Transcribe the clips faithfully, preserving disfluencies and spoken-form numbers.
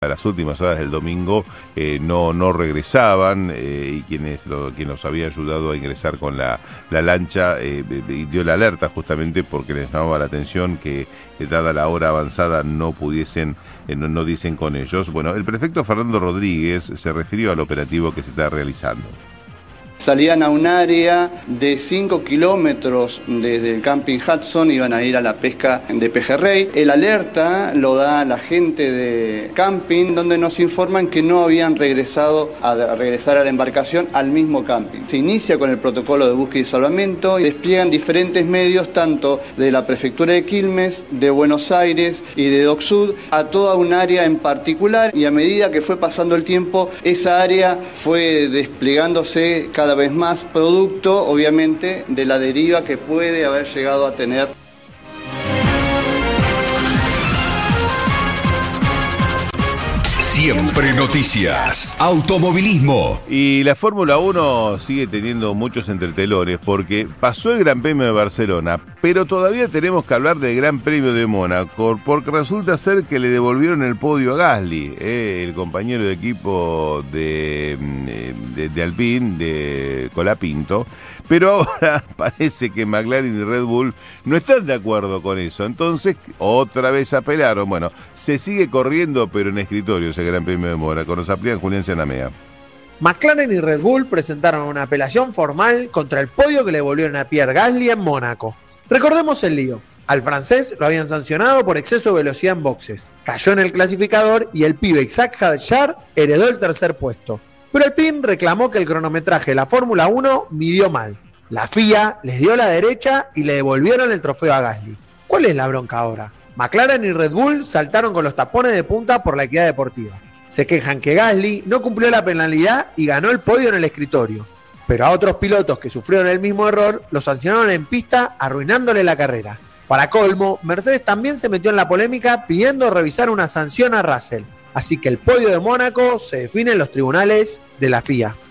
a las últimas horas del domingo eh, no, no regresaban eh, y quienes lo, quien los había ayudado a ingresar con la, la lancha eh, dio la alerta justamente porque les llamaba la atención que eh, dada la hora avanzada no pudiesen, eh, no, no dicen con ellos. Bueno, el prefecto Fernando Rodríguez se refirió al operativo que se está realizando. Salían a un área de cinco kilómetros desde el camping Hudson, iban a ir a la pesca de pejerrey. El alerta lo da la gente de camping, donde nos informan que no habían regresado a, a regresar a la embarcación al mismo camping. Se inicia con el protocolo de búsqueda y salvamento y despliegan diferentes medios, tanto de la prefectura de Quilmes, de Buenos Aires y de DocSud, a toda un área en particular, y a medida que fue pasando el tiempo, esa área fue desplegándose cada vez más, producto obviamente de la deriva que puede haber llegado a tener. Siempre noticias, automovilismo. Y la Fórmula uno sigue teniendo muchos entretelones porque pasó el Gran Premio de Barcelona, pero todavía tenemos que hablar del Gran Premio de Mónaco, porque resulta ser que le devolvieron el podio a Gasly, eh, el compañero de equipo de, de, de Alpine, de Colapinto, pero ahora parece que McLaren y Red Bull no están de acuerdo con eso, entonces otra vez apelaron. Bueno, se sigue corriendo, pero en escritorio ese Gran Premio de Mónaco. Nos amplía Julián Sanamea. McLaren y Red Bull presentaron una apelación formal contra el podio que le devolvieron a Pierre Gasly en Mónaco. Recordemos el lío. Al francés lo habían sancionado por exceso de velocidad en boxes. Cayó en el clasificador y el pibe Isaac Hadjar heredó el tercer puesto. Pero Alpine reclamó que el cronometraje de la Fórmula uno midió mal. La F I A les dio la derecha y le devolvieron el trofeo a Gasly. ¿Cuál es la bronca ahora? McLaren y Red Bull saltaron con los tapones de punta por la equidad deportiva. Se quejan que Gasly no cumplió la penalidad y ganó el podio en el escritorio. Pero a otros pilotos que sufrieron el mismo error los sancionaron en pista, arruinándole la carrera. Para colmo, Mercedes también se metió en la polémica pidiendo revisar una sanción a Russell. Así que el podio de Mónaco se define en los tribunales de la F I A.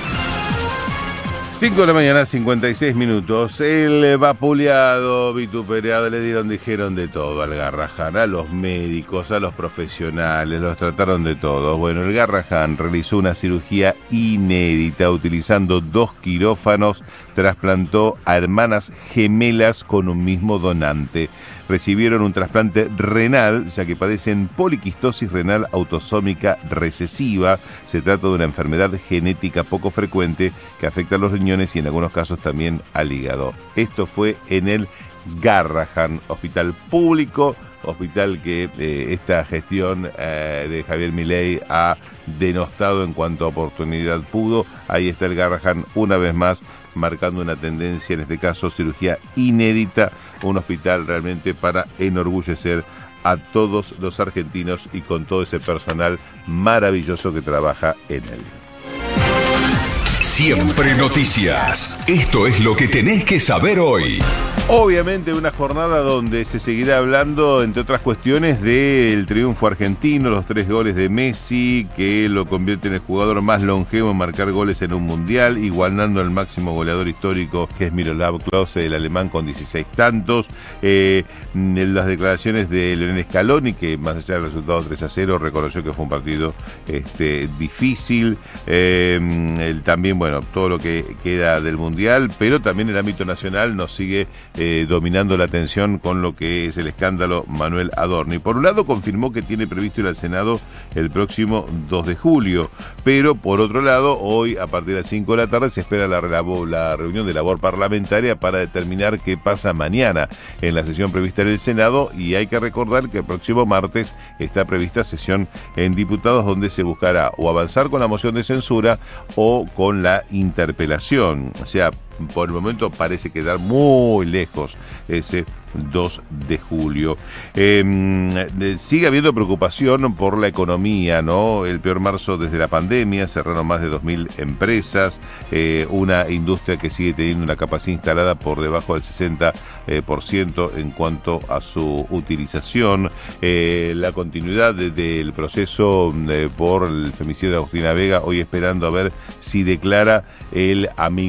cinco de la mañana, cincuenta y seis minutos. El vapuleado, vituperado, le dieron, dijeron de todo al Garrahan, a los médicos, a los profesionales, los trataron de todo. Bueno, el Garrahan realizó una cirugía inédita utilizando dos quirófanos, trasplantó a hermanas gemelas con un mismo donante. Recibieron un trasplante renal, ya que padecen poliquistosis renal autosómica recesiva. Se trata de una enfermedad genética poco frecuente que afecta a los riñones y en algunos casos también al hígado. Esto fue en el Garrahan, hospital público, hospital que eh, esta gestión eh, de Javier Milei ha denostado en cuanto a oportunidad pudo. Ahí está el Garrahan una vez más, marcando una tendencia, en este caso cirugía inédita, un hospital realmente para enorgullecer a todos los argentinos y con todo ese personal maravilloso que trabaja en él. Siempre noticias. Esto es lo que tenés que saber hoy. Obviamente una jornada donde se seguirá hablando, entre otras cuestiones, del triunfo argentino, los tres goles de Messi, que lo convierte en el jugador más longevo en marcar goles en un mundial, igualando al máximo goleador histórico, que es Miroslav Klose, el alemán, con dieciséis tantos. Eh, las declaraciones de Lionel Scaloni, que más allá del resultado tres a cero, reconoció que fue un partido este, difícil. Eh, el, también, bueno, todo lo que queda del mundial, pero también el ámbito nacional nos sigue Eh, dominando la atención con lo que es el escándalo Manuel Adorni. Por un lado, confirmó que tiene previsto ir al Senado el próximo dos de julio, pero por otro lado, hoy a partir de las cinco de la tarde se espera la, la, la reunión de labor parlamentaria para determinar qué pasa mañana en la sesión prevista en el Senado, y hay que recordar que el próximo martes está prevista sesión en diputados donde se buscará o avanzar con la moción de censura o con la interpelación. O sea, por el momento parece quedar muy lejos ese dos de julio. Eh, sigue habiendo preocupación por la economía, ¿no? El peor marzo desde la pandemia, cerraron más de dos mil empresas, eh, una industria que sigue teniendo una capacidad instalada por debajo del sesenta por ciento en cuanto a su utilización. Eh, la continuidad de, del proceso eh, por el femicidio de Agustina Vega, hoy esperando a ver si declara el amigo